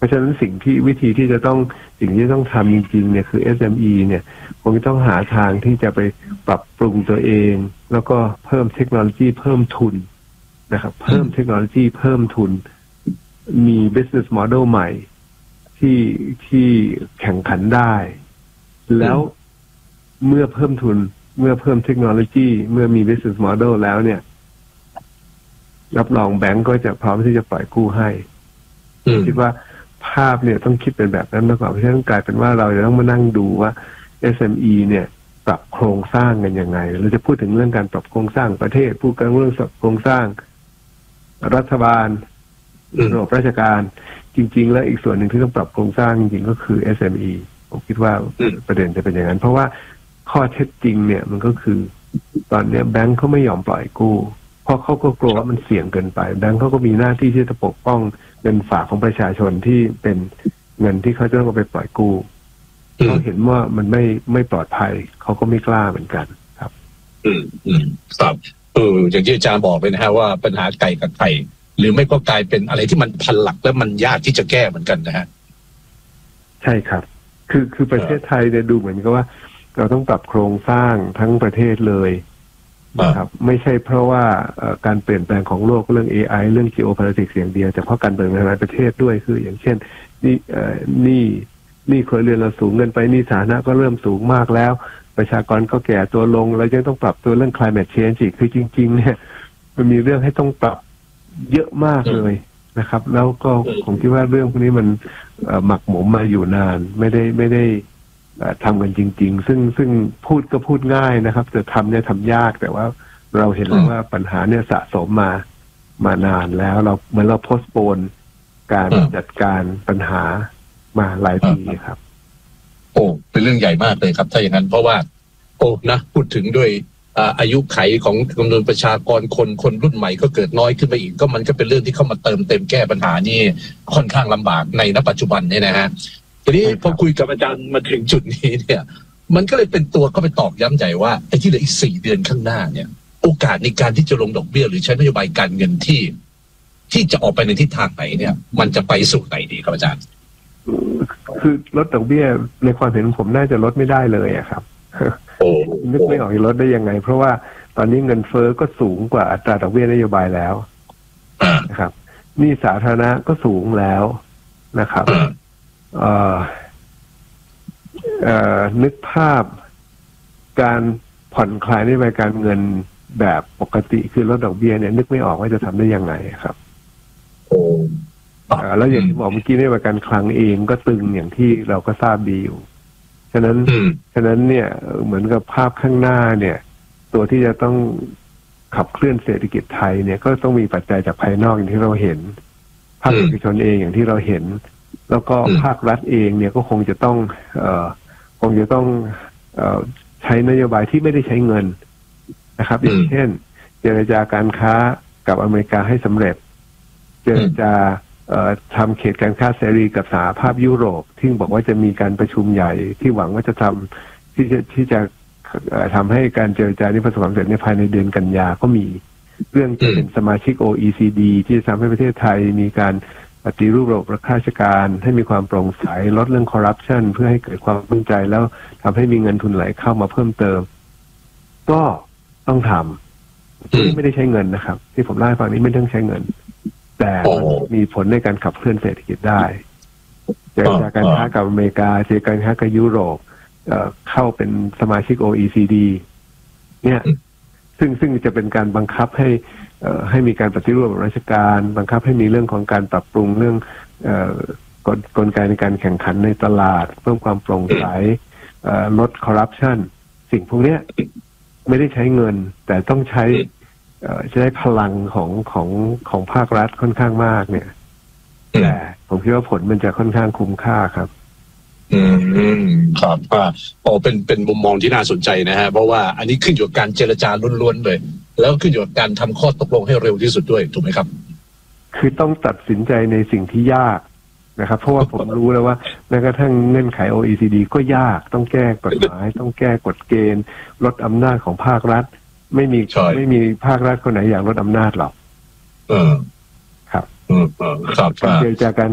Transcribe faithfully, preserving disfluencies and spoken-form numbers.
ราะฉะนั้นสิ่งที่วิธีที่จะต้องสิ่งที่ต้องทำจริงๆเนี่ยคือ เอส เอ็ม อี เนี่ยคงต้องหาทางที่จะไปปรับปรุงตัวเองแล้วก็เพิ่มเทคโนโลยีเพิ่มทุนนะครับเพิ่มเทคโนโลยีเพิ่มทุนมี business model ใหม่ที่ที่แข่งขันได้แล้วเมื่อเพิ่มทุนเมื่อเพิ่มเทคโนโลยีเมื่อมี business model แล้วเนี่ยรับรองแบงก์ก็จะพร้อมที่จะปล่อยกู้ให้คิดว่าภาพเนี่ยต้องคิดเป็นแบบนั้นมาก่อนเพราะฉะนั้นกลายเป็นว่าเราจะต้องมานั่งดูว่า เอส เอ็ม อี เนี่ยปรับโครงสร้างกันยังไงเราจะพูดถึงเรื่องการปรับโครงสร้างประเทศพูดกันเรื่องโครงสร้างรัฐบาลระบบราชการจริงๆแล้วอีกส่วนหนึ่งที่ต้องปรับโครงสร้างจริงๆก็คือ เอส เอ็ม อี ผมคิดว่าประเด็นจะเป็นอย่างนั้นเพราะว่าข้อเท็จจริงเนี่ยมันก็คือตอนนี้แบงก์เขาไม่ยอมปล่อยกู้เพราะเขาก็กลัวว่ามันเสี่ยงเกินไปแบงก์เขาก็มีหน้าที่ที่จะปกป้องเงินฝากของประชาชนที่เป็นเงินที่เขาจะต้องเอาไปปล่อยกู้เขาเห็นว่ามันไม่ไม่ปลอดภัยเขาก็ไม่กล้าเหมือนกันครับอืมอืมครับเอออย่างที่อาจารย์บอกเลยนะฮะว่าปัญหาไก่กับไข่หรือไม่ก็กลายเป็นอะไรที่มันพันหลักและมันยากที่จะแก้เหมือนกันนะฮะใช่ครับคือคือประเทศไทยเนี่ยดูเหมือนกับว่าเราต้องปรับโครงสร้างทั้งประเทศเลยนะครับไม่ใช่เพราะว่าการเปลี่ยนแปลงของโลกเรื่อง เอ ไอ เรื่อง geopolitics อย่างเดียวแต่เพราะการเปลี่ยนแปลงในประเทศด้วยคืออย่างเช่นนี่นี่นี่ครัวเรือนเราสูงเกินไปนี่สาธารณะก็เริ่มสูงมากแล้วประชากรก็แก่ตัวลงเรายังต้องปรับตัวเรื่อง climate change อีกคือจริงๆเนี่ยมันมีเรื่องให้ต้องปรับเยอะมากเลยนะครับแล้วก็ผมคิดว่าเรื่องพวกนี้มันหมักหมมมาอยู่นานไม่ได้ไม่ได้ทำกันจริงๆซึ่งซึ่งพูดก็พูดง่ายนะครับแต่ทำเนี่ยทำยากแต่ว่าเราเห็นแล้วว่าปัญหาเนี่ยสะสมมามานานแล้วเราเหมือนเราโพสต์โปนการจัดการปัญหามาหลายปีครับโอ้เป็นเรื่องใหญ่มากเลยครับถ้าอย่างนั้นเพราะว่าโอ้นะพูดถึงด้วยอายุไขของจำนวนประชากรคนคนรุ่นใหม่ก็เกิดน้อยขึ้นไปอีกก็มันก็เป็นเรื่องที่เข้ามาเติมเต็มแก้ปัญหานี่ค่อนข้างลำบากในณปัจจุบันเนี่ยนะฮะทีนี้พอคุยกับอาจารย์มาถึงจุดนี้เนี่ยมันก็เลยเป็นตัวเข้าไปตอกย้ำใจว่าไอ้ที่เหลืออีกสี่เดือนข้างหน้าเนี่ยโอกาสในการที่จะลงดอกเบี้ยหรือใช้นโยบายการเงินที่ที่จะออกไปในทิศทางไหนเนี่ยมันจะไปสู่ไหนดีครับอาจารย์คือลดดอกเบี้ยในความเห็นผมน่าจะลดไม่ได้เลยอะครับโอ้นึกไม่ออกจะลดได้ยังไงเพราะว่าตอนนี้เงินเฟ้อก็สูงกว่าอัตราดอกเบี้ยนโยบายแล้วนะครับหนี้สาธารณะก็สูงแล้วนะครับเอ่อเอ่อนึกภาพการผ่อนคลายนโยบายการเงินแบบปกติคือลดดอกเบี้ยเนี่ยนึกไม่ออกว่าจะทำได้ยังไงครับโอ้แล้วอย่างที่บอกเมื่อกี้นโยบายการคลังเองก็ตึงอย่างที่เราก็ทราบดีอยู่ฉะนั้นฉะนั้นเนี่ยเหมือนกับภาพข้างหน้าเนี่ยตัวที่จะต้องขับเคลื่อนเศรษฐกิจไทยเนี่ยก็ต้องมีปัจจัยจากภายนอกอย่างที่เราเห็นภาคเอกชนเองอย่างที่เราเห็นแล้วก็ภาครัฐเองเนี่ยก็คงจะต้องเอ่อคงจะต้องเอ่อใช้นโยบายที่ไม่ได้ใช้เงินนะครับอย่างเช่นเจรจาการค้ากับอเมริกาให้สำเร็จเจรจาทำเขตการค้าเสรีกับสหภาพยุโรปที่บอกว่าจะมีการประชุมใหญ่ที่หวังว่าจะทำที่จะที่จะทำให้การเจรจานี้ประสบความสำเร็จในภายในเดือนกันยาก็มีเรื่องจะเป็นสมาชิก โอ อี ซี ดี ที่จะทำให้ประเทศไทยมีการปฏิรูประบบราชการให้มีความโปร่งใสลดเรื่องคอร์รัปชันเพื่อให้เกิดความมั่นใจแล้วทำให้มีเงินทุนไหลเข้ามาเพิ่มเติมก็ต้องทำที่ไม่ได้ใช้เงินนะครับที่ผมเล่าให้ฟังนี้ไม่ต้องใช้เงินแต่มีผลในการขับเคลื่อนเศรษฐกิจได้เจรจาการค้ากับอเมริกาเจรจาการค้ากับยุโรปเข้าเป็นสมาชิก โอ อี ซี ดี เนี่ยซึ่งซึ่งจะเป็นการบังคับให้ให้มีการปฏิรูประบบราชการบังคับให้มีเรื่องของการปรับปรุงเรื่องกลกลไกในการแข่งขันในตลาดเพิ่มความโปร่งใสลดคอร์รัปชันสิ่งพวกนี้ไม่ได้ใช้เงินแต่ต้องใช้ใช้พลังของของของภาครัฐค่อนข้างมากเนี่ยแต่ผมคิดว่าผลมันจะค่อนข้างคุ้มค่าครับอืมครับอ่าโอ้เป็นเป็นมุมมองที่น่าสนใจนะฮะเพราะว่าอันนี้ขึ้นอยู่กับการเจรจาล้วนๆเลยแล้วขึ้นอยู่กับการทำข้อตกลงให้เร็วที่สุดด้วยถูกไหมครับคือต้องตัดสินใจในสิ่งที่ยากนะครับเพราะว่าผมรู้แล้วว่าแม้กระทั่งเงื่อนไข โอ อี ซี ดี ก็ยากต้องแก้กฎหมายต้องแก้กฎเกณฑ์ลดอำนาจของภาครัฐไม่มีไม่มีภาครัฐคนไหนอยากลดอำนาจหรอกเออครับเออครับเจรจาการ